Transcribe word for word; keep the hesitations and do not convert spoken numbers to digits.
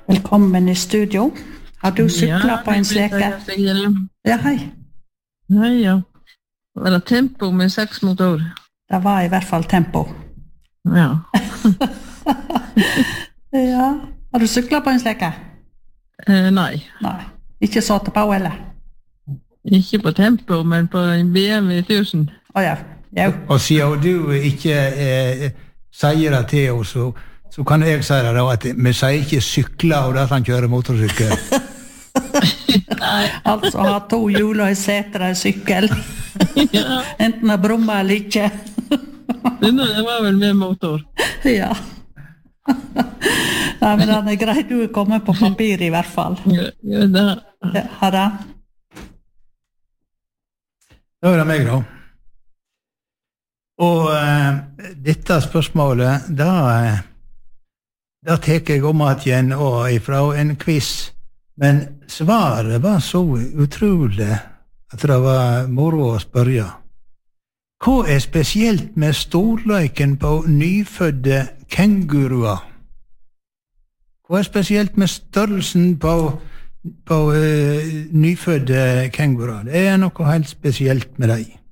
Velkommen i studio. Har du cyklet ja, på en sleke? Ja, hei. Hei, ja. Var det tempo med seks motor? Det var i hvert fall tempo. Ja. Ja. Har du cyklet på en sleke? Eh, nei. Nei. Ikke satt på, eller? Ikke på tempo, men på en B M W tusen. Å ja. Ja. Og siden du ikke eh, sier det til oss, så, så kan jeg si det da, at vi sier ikke sykler og at han kjører motorsykkel. Altså ha to hjul og en seter og en sykkel. Ja. Enten å brumme eller ikke. Det var vel med motor. Ja. Nei, men det er greit du er kommet på papir i hvert fall. Ja, ja det. Ja, har det? Da er det meg da. Og uh, dette spørsmålet, da, da teker jeg om at igjen og ifra en quiz. Men svaret var så utrolig at det var moro å spørre. Hva er spesielt med storløyken på nyfødde kenguruer? Hva er spesielt med størrelsen på, på uh, nyfødde kenguruer? Det er noe helt spesielt med dem.